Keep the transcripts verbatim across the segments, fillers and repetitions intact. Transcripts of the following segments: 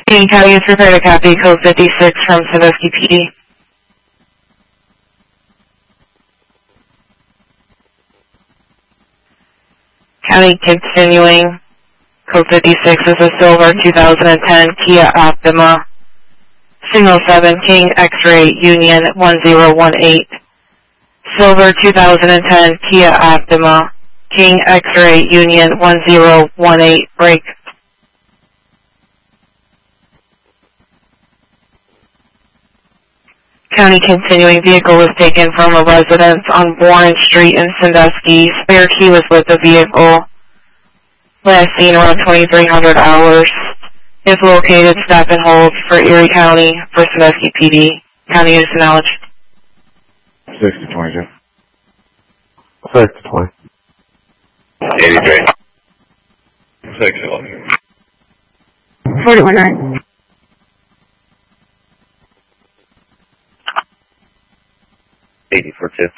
King County is prepared to copy code fifty-six from Sandusky P D. County continuing. Code fifty-six is a silver two thousand ten Kia Optima. Single seven King X-Ray Union one zero one eight. Silver two thousand ten Kia Optima. King X-Ray Union one zero one eight. Break. County continuing. Vehicle was taken from a residence on Warren Street in Sandusky. Spare key was with the vehicle. Last seen around twenty-three hundred hours. If located, stop and hold for Erie County for Sandusky P D. County use knowledge. six to twenty-two. six to twenty. eighty-three. six to eleven. forty-one right. eighty-four two.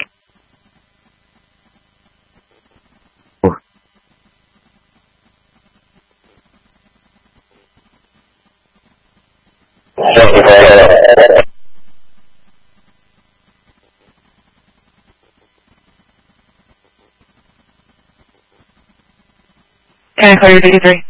County clear fifty-three.